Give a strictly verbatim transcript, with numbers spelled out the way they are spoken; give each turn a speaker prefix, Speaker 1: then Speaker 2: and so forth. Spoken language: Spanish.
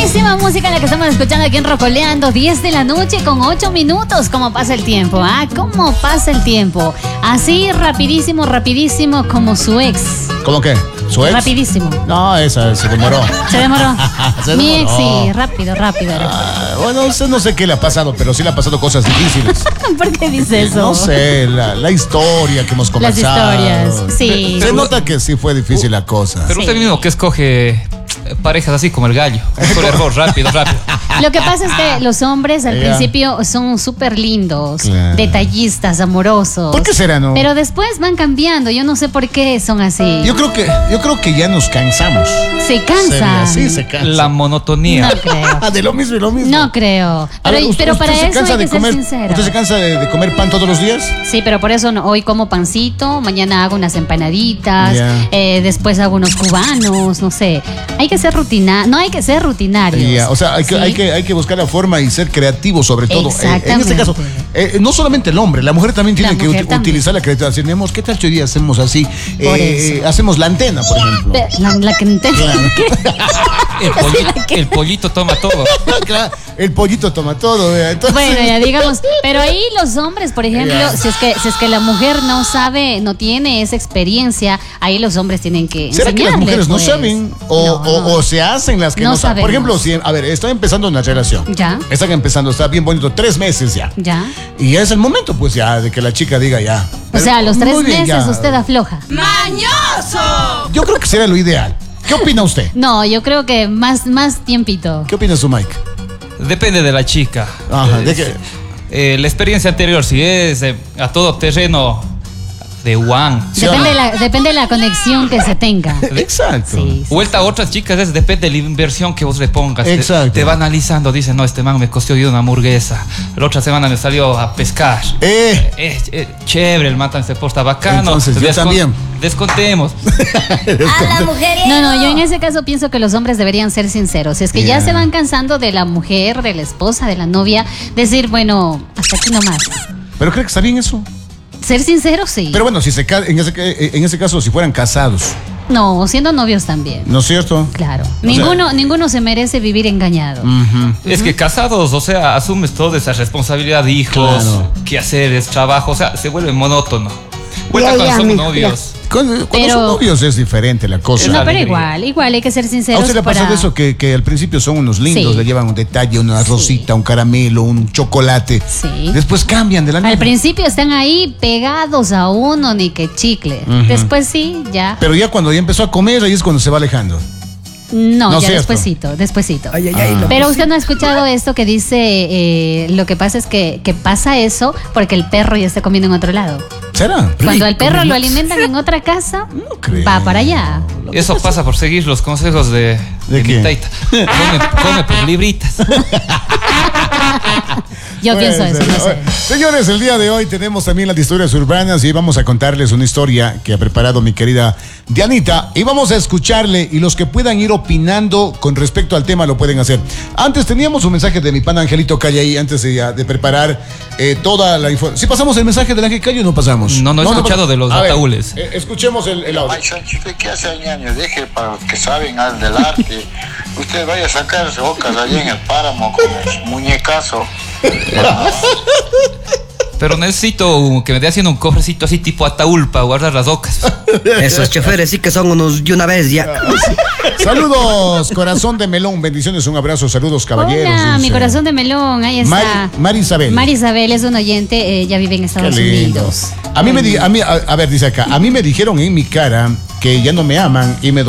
Speaker 1: Buenísima música la que estamos escuchando aquí en Rocoleando. diez de la noche con ocho minutos. ¿Cómo pasa el tiempo? ¿Ah? ¿Cómo pasa el tiempo? Así rapidísimo, rapidísimo como su ex.
Speaker 2: ¿Cómo qué? ¿Su ex?
Speaker 1: Rapidísimo.
Speaker 2: No, esa se demoró.
Speaker 1: Se demoró.
Speaker 2: Se
Speaker 1: Mi
Speaker 2: demoró.
Speaker 1: ex, sí, rápido, rápido. rápido.
Speaker 2: Ah, bueno, usted no sé qué le ha pasado, pero sí le ha pasado cosas difíciles.
Speaker 1: ¿Por qué dice eso?
Speaker 2: No sé, la, la historia que hemos
Speaker 1: Las
Speaker 2: conversado.
Speaker 1: historias, sí.
Speaker 2: Se nota que sí fue difícil la cosa.
Speaker 3: Pero
Speaker 1: Sí.
Speaker 3: usted mismo que escoge parejas así como el gallo. Por error, rápido, rápido.
Speaker 1: Lo que pasa es que los hombres al
Speaker 2: Ya.
Speaker 1: principio son súper lindos,
Speaker 2: Claro.
Speaker 1: detallistas, amorosos.
Speaker 2: ¿Por qué será, no?
Speaker 1: Pero después van cambiando. Yo no sé por qué son así.
Speaker 2: Yo creo que, yo creo que ya nos cansamos.
Speaker 1: Se cansan.
Speaker 2: Sí, se cansa.
Speaker 3: La monotonía.
Speaker 1: No creo.
Speaker 2: De lo mismo y lo mismo.
Speaker 1: No creo.
Speaker 2: A
Speaker 1: Pero,
Speaker 2: ver, ¿usted-
Speaker 1: pero para
Speaker 2: usted se
Speaker 1: eso
Speaker 2: cansa
Speaker 1: hay
Speaker 2: de
Speaker 1: que ser
Speaker 2: comer,
Speaker 1: sincero.
Speaker 2: ¿Usted se cansa de, de comer pan todos los días?
Speaker 1: Sí, pero por eso no- hoy como pancito, mañana hago unas empanaditas,
Speaker 2: Ya.
Speaker 1: eh, después hago unos cubanos, no sé. Hay que ser rutina, no hay que ser rutinarios.
Speaker 2: Ya, o sea, hay que,
Speaker 1: ¿sí?
Speaker 2: hay, que, hay que buscar la forma y ser creativo sobre todo. Eh, en
Speaker 1: Exactamente.
Speaker 2: este caso, eh, no solamente el hombre, la mujer también tiene
Speaker 1: La
Speaker 2: que
Speaker 1: mujer
Speaker 2: ut-
Speaker 1: también.
Speaker 2: utilizar la creatividad. Decir, mi amor, ¿qué tal si hoy día hacemos así?
Speaker 1: Por
Speaker 2: Eh,
Speaker 1: eso.
Speaker 2: hacemos la antena, por ejemplo.
Speaker 1: Pe- La, la que entiende.
Speaker 3: El pollito, el pollito toma todo.
Speaker 2: Claro, el pollito toma todo. vea, entonces-
Speaker 1: Bueno, ya digamos, pero ahí los hombres, por ejemplo,
Speaker 2: Ya.
Speaker 1: si es que si es que la mujer no sabe, no tiene esa experiencia, ahí los hombres tienen que
Speaker 2: ¿Será que las
Speaker 1: enseñarle,
Speaker 2: mujeres no
Speaker 1: pues.
Speaker 2: saben? O,
Speaker 1: No,
Speaker 2: o-
Speaker 1: no.
Speaker 2: o se hacen las que
Speaker 1: No
Speaker 2: no, saben. Por ejemplo,
Speaker 1: sabemos.
Speaker 2: si, a ver, está empezando una relación.
Speaker 1: Ya.
Speaker 2: Están empezando, está bien bonito, tres meses ya.
Speaker 1: Ya.
Speaker 2: Y ya es el momento, pues ya, de que la chica diga ya.
Speaker 1: O sea, a los tres
Speaker 2: Muy bien,
Speaker 1: meses
Speaker 2: ya.
Speaker 1: usted afloja.
Speaker 2: Yo creo que sería lo ideal. ¿Qué opina usted?
Speaker 1: No, yo creo que más, más tiempito.
Speaker 2: ¿Qué opina su Mike?
Speaker 3: Depende de la chica.
Speaker 2: Ajá, ¿de
Speaker 3: Eh,
Speaker 2: qué?
Speaker 3: eh, la experiencia anterior, si es eh, a todo terreno de one.
Speaker 2: Sí, o
Speaker 1: Depende,
Speaker 2: no.
Speaker 1: de la, depende de la conexión que se tenga.
Speaker 2: Exacto.
Speaker 1: Sí, sí.
Speaker 3: Vuelta a otras chicas, es, depende de la inversión que vos le pongas. Te-
Speaker 2: Exacto.
Speaker 3: Te, va analizando, dice, no, este man me costó yo una hamburguesa. La otra semana me salió a pescar.
Speaker 2: Eh,
Speaker 3: Eh, eh, chévere, el man también se porta bacano.
Speaker 2: Entonces, yo también.
Speaker 3: Descontemos.
Speaker 1: No, no, yo en ese caso pienso que los hombres deberían ser sinceros. Es que ya
Speaker 2: Yeah.
Speaker 1: se van cansando de la mujer, de la esposa, de la novia, decir, bueno, hasta aquí nomás.
Speaker 2: ¿pero cree que está bien eso?
Speaker 1: Ser sinceros, sí.
Speaker 2: Pero bueno, si se ca- en, ese, eh, en ese caso, si fueran casados,
Speaker 1: No, siendo novios también.
Speaker 2: ¿no es cierto?
Speaker 1: Claro. Ninguno, ninguno se merece vivir engañado.
Speaker 2: Ujú.
Speaker 3: Es que casados, o sea, asumes toda esa responsabilidad de hijos,
Speaker 2: Claro.
Speaker 3: quehaceres, trabajo, o sea, se vuelve monótono. Vuelta
Speaker 4: Ya,
Speaker 3: cuando
Speaker 4: ya,
Speaker 3: son
Speaker 4: mijo,
Speaker 3: novios.
Speaker 2: Cuando, cuando
Speaker 1: Pero-
Speaker 2: son novios es diferente la cosa.
Speaker 1: No, pero
Speaker 3: alegría.
Speaker 1: igual, igual hay que ser
Speaker 2: ¿A
Speaker 1: sinceros.
Speaker 2: usted le ha
Speaker 1: para-
Speaker 2: pasado eso que, que al principio son unos lindos,
Speaker 1: Sí.
Speaker 2: le llevan un detalle, una rosita, un caramelo, un chocolate?
Speaker 1: Sí.
Speaker 2: Después cambian de la
Speaker 1: Al
Speaker 2: nada.
Speaker 1: principio están ahí pegados a uno, ni que chicle.
Speaker 2: Ujú.
Speaker 1: Después sí, ya.
Speaker 2: Pero ya cuando ya empezó a comer, ahí es cuando se va alejando.
Speaker 1: No,
Speaker 2: No,
Speaker 1: ya
Speaker 2: cierto.
Speaker 1: despuesito, despuesito.
Speaker 4: Ay, ay, ay.
Speaker 2: Ah.
Speaker 4: lo-
Speaker 1: Pero usted no ha escuchado esto que dice, eh, lo que pasa es que, que pasa eso porque el perro ya está comiendo en otro lado.
Speaker 2: ¿Será?
Speaker 1: Cuando al
Speaker 2: Rico,
Speaker 1: perro
Speaker 2: mi-
Speaker 1: lo alimentan en otra casa,
Speaker 2: No creo.
Speaker 1: va para allá.
Speaker 3: Eso pasa por seguir los consejos de,
Speaker 2: ¿De
Speaker 3: de mi
Speaker 2: quién?
Speaker 3: taita. Come, come por libritas.
Speaker 1: Yo
Speaker 2: Puede
Speaker 1: pienso eso,
Speaker 2: ser,
Speaker 1: no sé.
Speaker 2: Señores, el día de hoy tenemos también las historias urbanas y vamos a contarles una historia que ha preparado mi querida Dianita y vamos a escucharle y los que puedan ir opinando con respecto al tema lo pueden hacer. Antes teníamos un mensaje de mi pana Angelito Calle ahí antes de, ya- de preparar eh, toda la información. ¿Sí pasamos el mensaje del Ángel Calle o no pasamos?
Speaker 3: No, no he escuchado
Speaker 2: pas-
Speaker 3: de los
Speaker 2: A ver,
Speaker 3: ataúdes.
Speaker 2: eh, escuchemos el, el audio.
Speaker 5: Ay, Sancho, ¿usted qué hace, ñaño? Deje para los que saben al del arte. Usted vaya a sacarse bocas allí en el páramo con el muñecazo.
Speaker 3: Pero necesito que me dé haciendo un cofrecito así tipo ataúd para guardar las ocas.
Speaker 4: Esos choferes sí que son unos de una vez ya.
Speaker 2: Saludos, corazón de melón, bendiciones, un abrazo, saludos caballeros.
Speaker 1: Hola, mi
Speaker 2: dice.
Speaker 1: corazón de melón, ahí está.
Speaker 2: Mari, Mari Isabel.
Speaker 1: Mari Isabel es un oyente, eh, ya vive en
Speaker 2: Qué
Speaker 1: Estados
Speaker 2: lindo.
Speaker 1: Unidos.
Speaker 2: A mí me di- a mí a, a ver, dice acá, a mí me dijeron en mi cara que ya no me aman y me